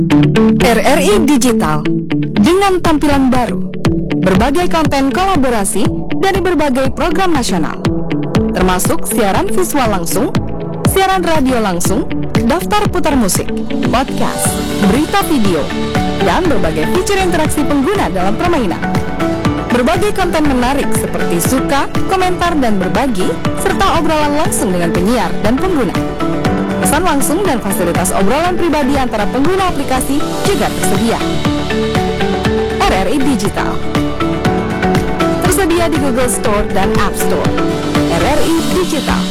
RRI Digital dengan tampilan baru, berbagai konten kolaborasi dari berbagai program nasional, termasuk siaran visual langsung, siaran radio langsung, daftar putar musik, podcast, berita video, dan berbagai fitur interaksi pengguna dalam permainan. Berbagai konten menarik seperti suka, komentar, dan berbagi, serta obrolan langsung dengan penyiar dan pengguna. Pesan langsung dan fasilitas obrolan pribadi antara pengguna aplikasi juga tersedia. RRI Digital tersedia di Google Store dan App Store. RRI Digital.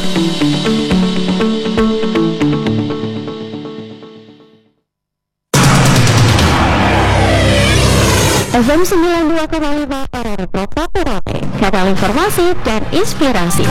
FM 92,5 RRI Property, kanal informasi dan inspirasi.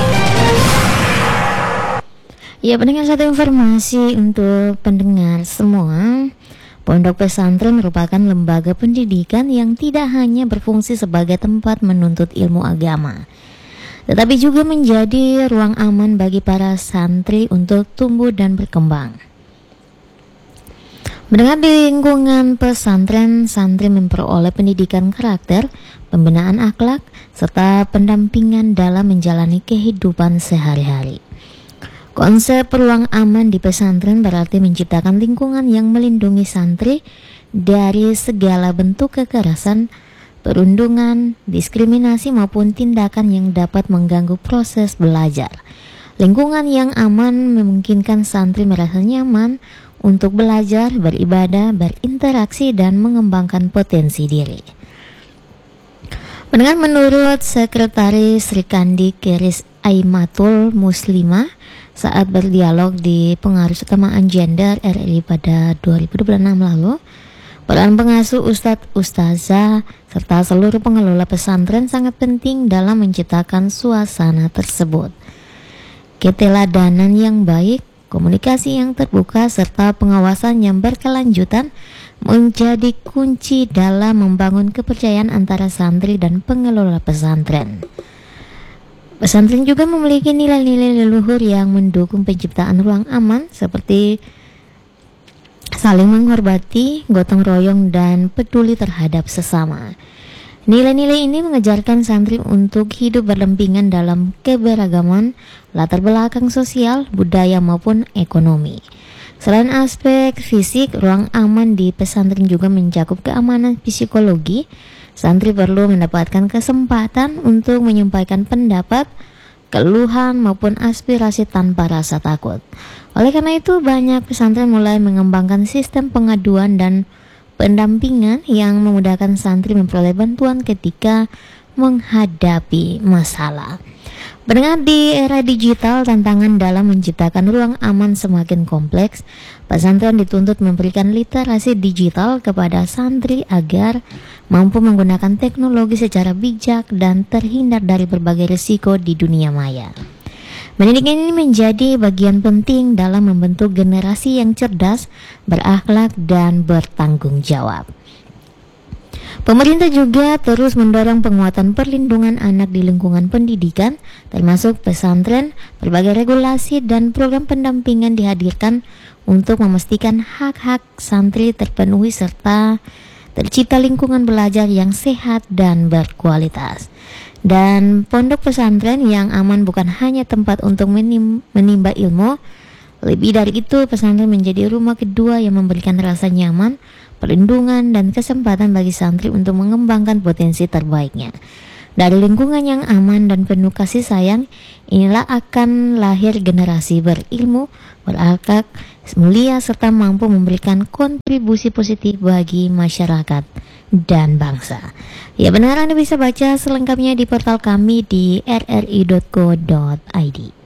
Ya, pendengar, satu informasi untuk pendengar semua. Pondok pesantren merupakan lembaga pendidikan yang tidak hanya berfungsi sebagai tempat menuntut ilmu agama, tetapi juga menjadi ruang aman bagi para santri untuk tumbuh dan berkembang. Mendengar di lingkungan pesantren, santri memperoleh pendidikan karakter, pembinaan akhlak, serta pendampingan dalam menjalani kehidupan sehari-hari. Konsep ruang aman di pesantren berarti menciptakan lingkungan yang melindungi santri dari segala bentuk kekerasan, perundungan, diskriminasi maupun tindakan yang dapat mengganggu proses belajar. Lingkungan yang aman memungkinkan santri merasa nyaman untuk belajar, beribadah, berinteraksi, dan mengembangkan potensi diri. Menurut Sekretaris Srikandi Keris Aimatul Muslimah saat berdialog di Pengaruh Keutamaan Gender RRI pada 2026 lalu, peran pengasuh Ustadz Ustazah serta seluruh pengelola pesantren sangat penting dalam menciptakan suasana tersebut. Keteladanan yang baik, komunikasi yang terbuka, serta pengawasan yang berkelanjutan menjadi kunci dalam membangun kepercayaan antara santri dan pengelola pesantren. Pesantren juga memiliki nilai-nilai leluhur yang mendukung penciptaan ruang aman seperti saling menghormati, gotong royong, dan peduli terhadap sesama. Nilai-nilai ini mengajarkan santri untuk hidup berdampingan dalam keberagaman, latar belakang sosial, budaya maupun ekonomi. Selain aspek fisik, ruang aman di pesantren juga mencakup keamanan psikologi. Santri perlu mendapatkan kesempatan untuk menyampaikan pendapat, keluhan maupun aspirasi tanpa rasa takut. Oleh karena itu, banyak pesantren mulai mengembangkan sistem pengaduan dan pendampingan yang memudahkan santri memperoleh bantuan ketika menghadapi masalah. Mendengar di era digital, tantangan dalam menciptakan ruang aman semakin kompleks. Pesantren dituntut memberikan literasi digital kepada santri agar mampu menggunakan teknologi secara bijak dan terhindar dari berbagai risiko di dunia maya. Pendidikan ini menjadi bagian penting dalam membentuk generasi yang cerdas, berakhlak, dan bertanggung jawab. Pemerintah juga terus mendorong penguatan perlindungan anak di lingkungan pendidikan, termasuk pesantren. Berbagai regulasi dan program pendampingan dihadirkan untuk memastikan hak-hak santri terpenuhi serta tercipta lingkungan belajar yang sehat dan berkualitas. Dan pondok pesantren yang aman bukan hanya tempat untuk menimba ilmu. Lebih dari itu, pesantren menjadi rumah kedua yang memberikan rasa nyaman, perlindungan, dan kesempatan bagi santri untuk mengembangkan potensi terbaiknya. Dari lingkungan yang aman dan penuh kasih sayang, inilah akan lahir generasi berilmu, berakhlak mulia, serta mampu memberikan kontribusi positif bagi masyarakat dan bangsa. Ya benar, Anda bisa baca selengkapnya di portal kami di rri.co.id.